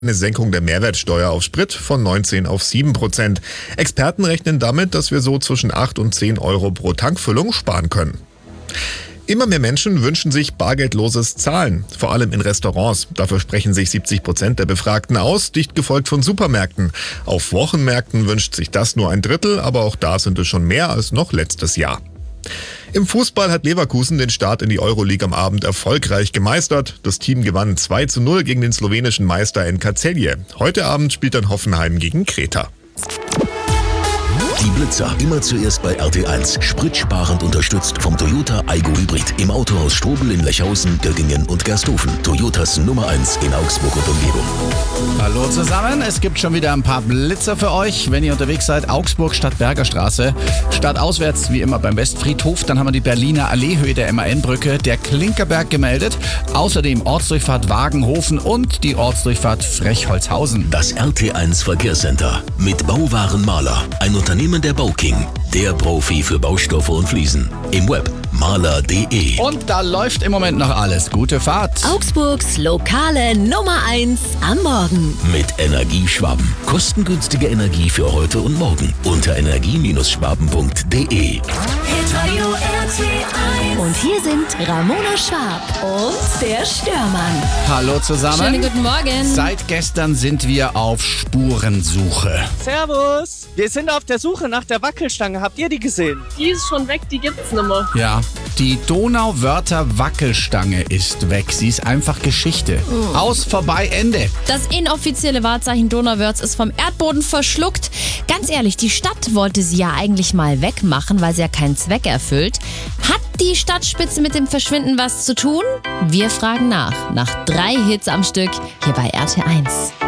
eine Senkung der Mehrwertsteuer auf Sprit von 19 auf 7%. Experten rechnen damit, dass wir so zwischen 8 und 10 Euro pro Tankfüllung sparen können. Immer mehr Menschen wünschen sich bargeldloses Zahlen, vor allem in Restaurants. Dafür sprechen sich 70% der Befragten aus, dicht gefolgt von Supermärkten. Auf Wochenmärkten wünscht sich das nur ein Drittel, aber auch da sind es schon mehr als noch letztes Jahr. Im Fußball hat Leverkusen den Start in die Euroleague am Abend erfolgreich gemeistert. Das Team gewann 2:0 gegen den slowenischen Meister NK Celje. Heute Abend spielt dann Hoffenheim gegen Kreta. Die Blitzer immer zuerst bei RT1. Spritsparend unterstützt vom Toyota Aygo Hybrid. Im Autohaus Strobel in Lechhausen, Göttingen und Gersthofen. Toyotas Nummer 1 in Augsburg und Umgebung. Hallo zusammen, es gibt schon wieder ein paar Blitzer für euch. Wenn ihr unterwegs seid, Augsburg, Stadtberger Straße. Stadtauswärts wie immer beim Westfriedhof. Dann haben wir die Berliner Alleehöhe der MAN-Brücke, der Klinkerberg gemeldet. Außerdem Ortsdurchfahrt Wagenhofen und die Ortsdurchfahrt Frechholzhausen. Das RT1 Verkehrscenter mit Bauwaren Maler. Ein Unternehmen der Bauking, der Profi für Baustoffe und Fliesen. Im Web maler.de. Und da läuft im Moment noch alles. Gute Fahrt. Augsburgs lokale Nummer 1 am Morgen. Mit Energieschwaben. Kostengünstige Energie für heute und morgen. Unter energie-schwaben.de. Und hier sind Ramona Schwab und der Störmann. Hallo zusammen. Schönen guten Morgen. Seit gestern sind wir auf Spurensuche. Servus! Wir sind auf der Suche nach der Wackelstange. Habt ihr die gesehen? Die ist schon weg, die gibt's nicht mehr. Ja, die Donauwörther Wackelstange ist weg. Sie ist einfach Geschichte. Aus, vorbei, Ende. Das inoffizielle Wahrzeichen Donauwörths ist vom Erdboden verschluckt. Ganz ehrlich, die Stadt wollte sie ja eigentlich mal wegmachen, weil sie ja keinen Zweck erfüllt. Hat die Stadtspitze mit dem Verschwinden was zu tun? Wir fragen nach 3 Hits am Stück hier bei RT1.